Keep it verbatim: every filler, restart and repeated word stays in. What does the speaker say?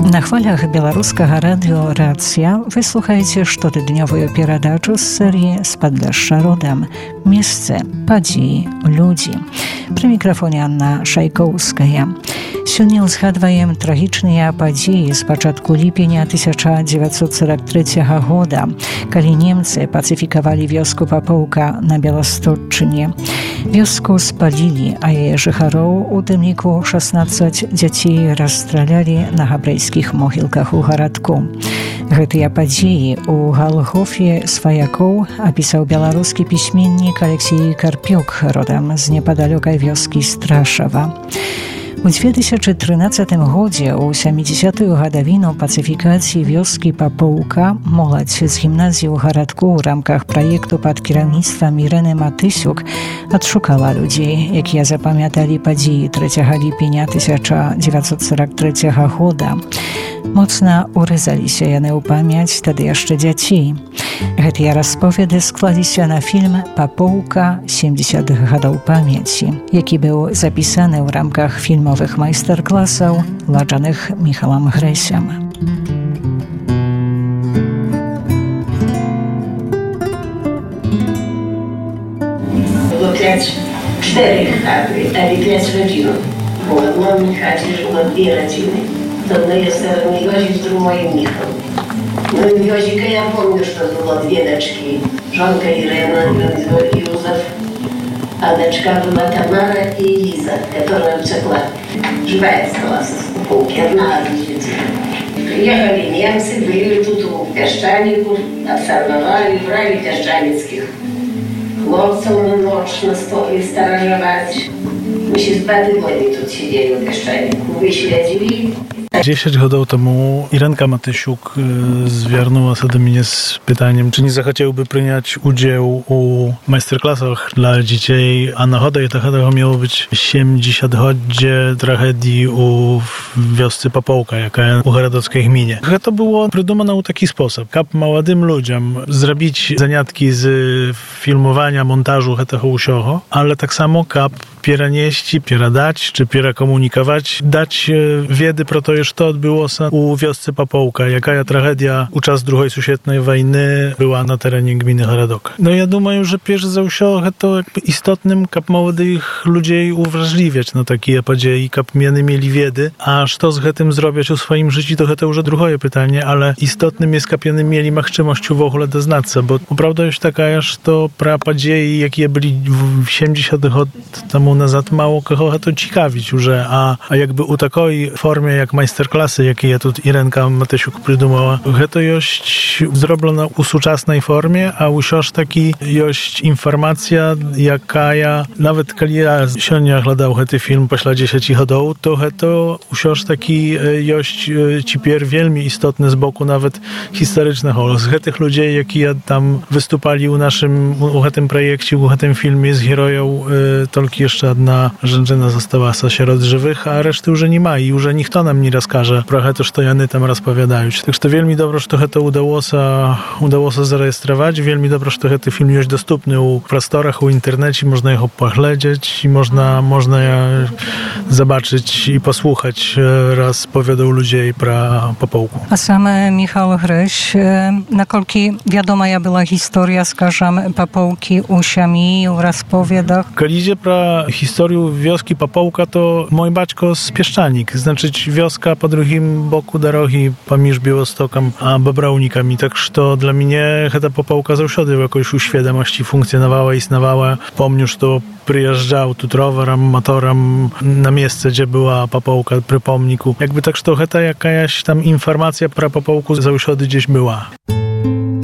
На хвалях беларускага радыё «Рацыя» вы слухаеце штотыднёвую перадачу з серыі «З падляшша родам». Месцы, падзеі, людзі. Пры мікрафоне Анна Шайкоўская. Сёння ўзгадваем трагічныя падзеі з пачатку ліпеня тысяча дзевяцьсот сорок трэцяга года, калі немцы пацыфікавалі вёску Папоўка на Беластотчыне. Вёску спалілі, а яе жыхароў, у тым ліку шаснаццаць дзяцей, расстралялі на габрэйскіх могілках у гарадку. Гэтыя падзеі ў Галгофе сваякоў апісаў беларускі пісьменнік Алексей Карпюк, родам з непадалёкай вёскі Страшава. У дзве тысячы трынаццатым годзе, у сямідзесятую гадавіну пацыфікацыі вёскі Папоўка, моладзь з гімназіі ў гарадку ў рамках праекту пад кіраўніцтвам Ірэны Матысюк адшукала людзей, якія запамяталі падзеі трэцяга ліпеня тысяча дзевяцьсот сорок трэцяга года. Моцна урэзаліся яны ў памяць тады яшчэ дзяцей. Гэтыя расповеды складзіся на фільм «Папоўка. сямдзесят гадоў памяці», які быў запісаны ў рамках фільмовых майстар-класаў, ладжаных Міхалам Грэсям. Było pięć, cztery chaty, ale pięć rodzinów. Bo w mojej chacie żyło dwie rodziny. To одна є сторони Йозі, з другої Міхал. Ну і в Йозіка я пам'ятаю, що було дві дочки. Жонка Ірина і Юзеф. А дочка була Тамара і Ліза, яка вцекла. Живая осталась у Пауке, одна из детей. Приехали немцы, были тут у Песчанику, обсервовали, брали песчаницких хлопцев на ночь на столе сторожевать. My się z dwa tygodnie tu siedzieli w Pieszczaniku, wyśledzili. dziesięć годów temu Irenka Matysiuk zwiernuła się do mnie z pytaniem, czy nie zechciałby przyjąć udział u majsterklasach dla dzieci, a nachoda tego miało być siedemdziesiąt godzin tragedii u wiosce Pапоўка, jaka u Garadockiej gminie. To było prydumane w taki sposób, kap młodym ludziom zrobić zaniatki z filmowania, montażu tego usioho, ale tak samo kap pierenieść, pieradać, czy pierakomunikować, dać wiedzy pro to, że to odbyło się u wiosce Pапоўка, jaka tragedia u czas drugiej światowej wojny była na terenie gminy Garadok. No ja думаю, że pierwszy za usiło to jakby istotnym kap młodych ludzi uwrażliwiać na takie podzieje, kap miany mieli wiedzy, a co z tym zrobić u swoim życiu, to to już drugie pytanie, ale istotnym jest kap miany mieli możliwość w ogóle doznać, bo prawda jest taka, że to pra podzieje, jakie byli w siedemdziesiąt lat temu nazad, mało kogo to ciekawić już, a, a jakby u takiej formie jak majsterklasy, jakie ja tu Irenka Matysiuk przydumała, to jest zrobione u współczesnej formie, a usiąż taki jest informacja, jaka ja, nawet kiedy ja siądnie oglądał ten film pośle dziesięć hodów, to to usiąż taki jest cipier wielmi istotny z boku nawet historycznego. Z tych ludzi, jakie ja tam wystupali u naszym, u tym projekcie, u tym filmie z heroją, tylko jeszcze jedna żęczyna została wśród żywych, a reszty już nie ma i już nikt nam nie rozkaże trochę to, co oni tam rozpowiadają. Tak, że wielmi dobrze, że to udało się, udało się zarejestrować, wielmi dobrze, że ten film jest dostępny u prostorach, u internecie, można go poglądać i można, można zobaczyć i posłuchać raz powiadał ludzi pro Pапоўку. A sam Michał Gryś, nakolki wiadoma ja była historia, skażam, Pапоўki u siami, u rozpowiadach? Kalidzie pro historię wioski Pапоўка to mój baćko z Pieszczanik, znaczy wioska po drugim boku drogi pomiędzy Białostokiem a Bobrownikami, tak że to dla mnie ta Pапоўка zawsze jakoś u świadomości funkcjonowała, istniała. Pomnę, że to przyjeżdżał tu rowerem, motorem na miejsce, gdzie była Pапоўка przy pomniku. Jakby tak, że to jakaś tam informacja pro Pапоўку zawsze gdzieś była.